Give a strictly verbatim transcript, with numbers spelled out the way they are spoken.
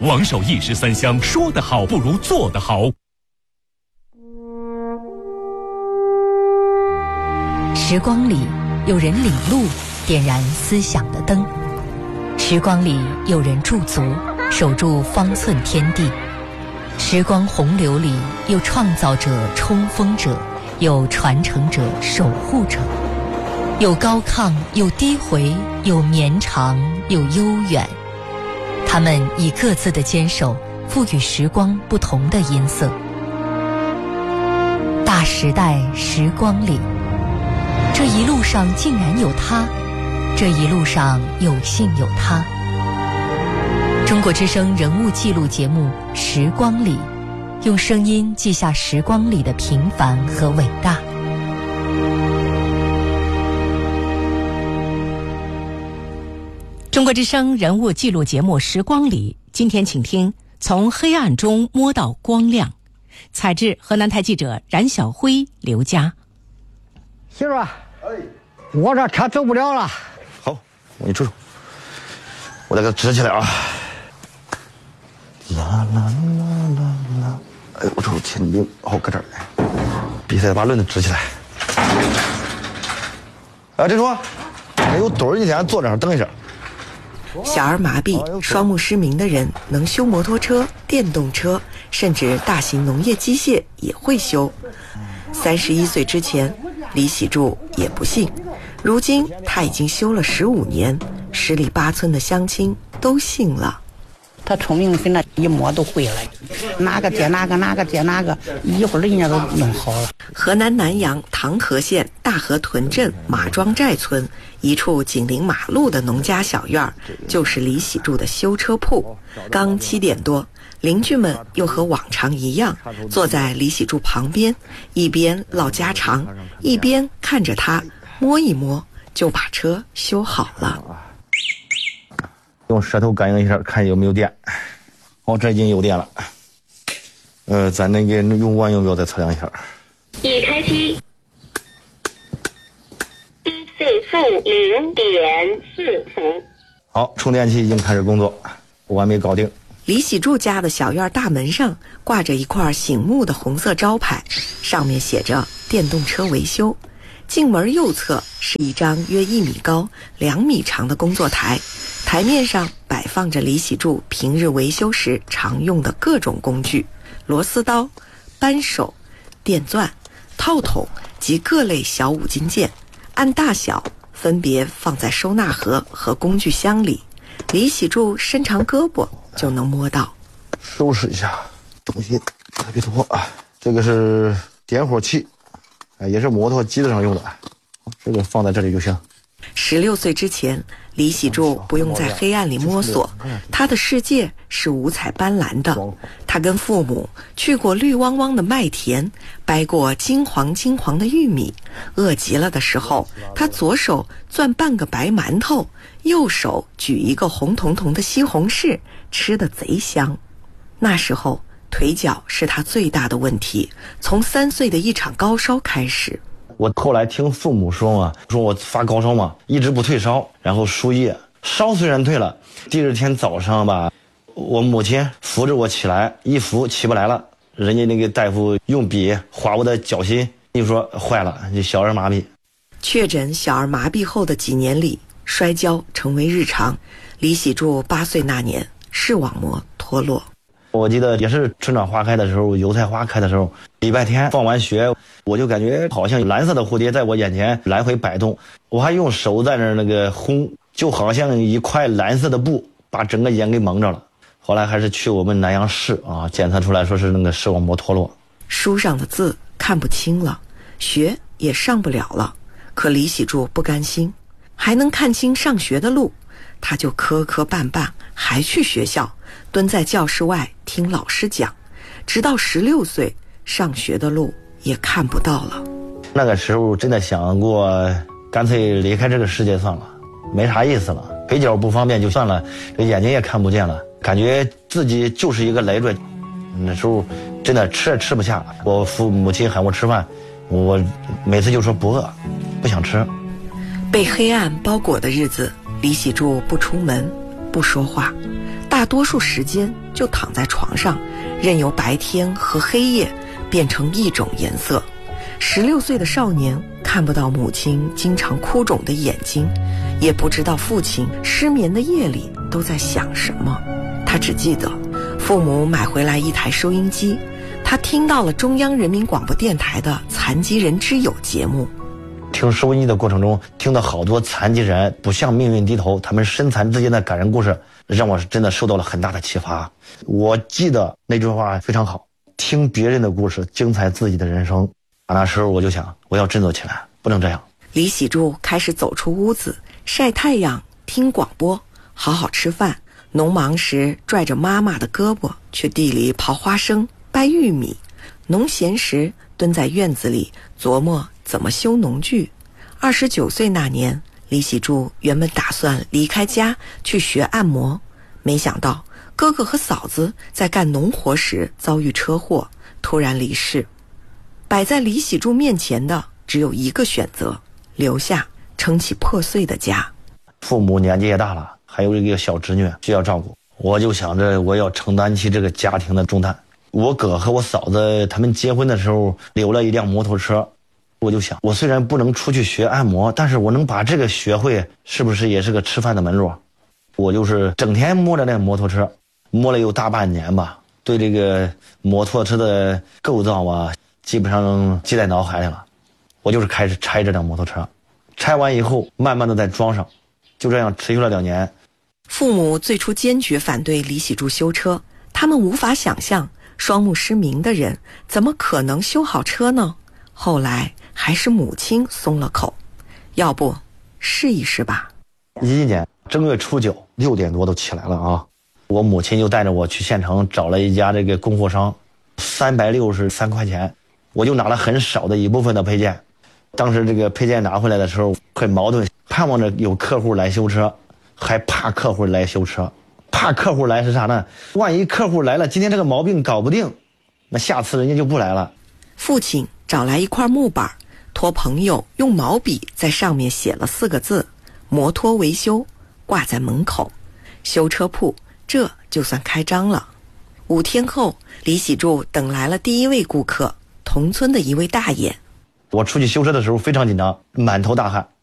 王守一时三香，说得好不如做得好。 时光里有人领路，点燃思想的灯；时光里有人驻足，守住方寸天地。时光洪流里有创造者、冲锋者，有传承者、守护者，有高亢，有低回，有绵长，有悠远。他们以各自的坚守，赋予时光不同的音色。大时代时光里，这一路上竟然有他，这一路上有幸有他。中国之声人物记录节目《时光里》，用声音记下时光里的平凡和伟大。 中国之声人物记录节目《时光里》，今天请听《从黑暗中摸到光亮》，采制河南台记者冉晓辉、刘佳。 媳妇儿，我这车走不了了。 好，我给你瞅瞅，我再给它支起来啊！啦啦啦啦啦！哎，我瞅瞅前顶，好搁这儿，比赛把轮子支起来。啊，这说，没有墩儿，你先坐这儿等一下。 小儿麻痹、双目失明的人能修摩托车、电动车，甚至大型农业机械也会修。三十一岁之前，李喜柱也不信，如今他已经修了十五年，十里八村的乡亲都信了。 他聪明跟那一摸都会了，哪个接哪个，哪个接哪个，一会儿人家都弄好了。 河南南阳唐河县大河屯镇马庄寨村一处紧邻马路的农家小院，就是李喜柱的修车铺。刚七点多，邻居们又和往常一样，坐在李喜柱旁边，一边唠家常，一边看着他摸一摸，就把车修好了。 用舌头感应一下，看有没有电。哦，这已经有电了。呃，咱那个用完用不要再测量一下。 已开机。一 C 负零点四伏。 好，充电器已经开始工作，完美搞定。 李喜柱家的小院大门上挂着一块醒目的红色招牌，上面写着电动车维修。进门右侧是一张约一米高、两米长的工作台，台面上摆放着李喜柱平日维修时常用的各种工具：螺丝刀、扳手、电钻、套筒及各类小五金件，按大小分别放在收纳盒和工具箱里。李喜柱伸长胳膊就能摸到。 收拾一下，东西特别多啊！这个是点火器。也是摩托机子上用的，这个放在这里就行。 十六岁之前，李喜柱不用在黑暗里摸索，他的世界是五彩斑斓的。他跟父母去过绿汪汪的麦田，掰过金黄金黄的玉米。饿极了的时候，他左手攥半个白馒头，右手举一个红彤彤的西红柿，吃得贼香。那时候腿脚是他最大的问题，从三岁的一场高烧开始。 我后来听父母说嘛，说我发高烧嘛，一直不退烧，然后输液，烧虽然退了，第二天早上吧，我母亲扶着我起来，一扶起不来了，人家那个大夫用笔划我的脚心，就说坏了，就小儿麻痹。 确诊小儿麻痹后的几年里，摔跤成为日常。李喜柱八岁那年，视网膜脱落。 我记得也是春暖花开的时候，油菜花开的时候，礼拜天放完学，我就感觉好像蓝色的蝴蝶在我眼前来回摆动，我还用手在那儿那个烘，就好像一块蓝色的布把整个眼给蒙着了。后来还是去我们南阳市啊，检测出来说是那个视网膜脱落。 书上的字看不清了，学也上不了了，可李喜柱不甘心，还能看清上学的路，他就磕磕绊绊还去学校，蹲在教室外听老师讲，直到十六岁，上学的路也看不到了。 那个时候真的想过，干脆离开这个世界算了，没啥意思了，腿脚不方便就算了，这眼睛也看不见了，感觉自己就是一个累赘。那时候真的吃也吃不下，我父母亲喊我吃饭，我每次就说不饿，不想吃。 被黑暗包裹的日子，李喜柱不出门，不说话，大大多数时间就躺在床上，任由白天和黑夜变成一种颜色。十六岁的少年看不到母亲经常哭肿的眼睛，也不知道父亲失眠的夜里都在想什么。他只记得父母买回来一台收音机，他听到了中央人民广播电台的残疾人之友节目。 听收音机的过程中，听到好多残疾人不向命运低头，他们身残之间的感人故事，让我真的受到了很大的启发。我记得那句话非常好，听别人的故事，精彩自己的人生。那时候我就想，我要振作起来，不能这样。 李喜柱开始走出屋子，晒太阳，听广播，好好吃饭。农忙时拽着妈妈的胳膊去地里刨花生、掰玉米，农闲时蹲在院子里琢磨怎么修农具。二十九岁那年，李喜柱原本打算离开家去学按摩，没想到哥哥和嫂子在干农活时遭遇车祸，突然离世。摆在李喜柱面前的只有一个选择，留下撑起破碎的家。 父母年纪也大了，还有一个小侄女需要照顾，我就想着我要承担起这个家庭的重担。我哥和我嫂子他们结婚的时候留了一辆摩托车，我就想，我虽然不能出去学按摩，但是我能把这个学会，是不是也是个吃饭的门路？我就是整天摸着那摩托车，摸了有大半年吧，对这个摩托车的构造啊基本上记在脑海里了。我就是开始拆这辆摩托车，拆完以后慢慢的再装上，就这样持续了两年。 父母最初坚决反对李喜柱修车，他们无法想象双目失明的人怎么可能修好车呢？后来还是母亲松了口，要不试一试吧。 一一年正月初九六点多都起来了啊，我母亲就带着我去县城找了一家这个供货商，三百六十三块钱，我就拿了很少的一部分的配件。当时这个配件拿回来的时候很矛盾，盼望着有客户来修车，还怕客户来修车。怕客户来是啥呢？万一客户来了，今天这个毛病搞不定，那下次人家就不来了。 父亲找来一块木板，托朋友用毛笔在上面写了四个字：摩托维修，挂在门口。修车铺这就算开张了。五天后，李喜柱等来了第一位顾客，同村的一位大爷。 我出去修车的时候非常紧张，满头大汗，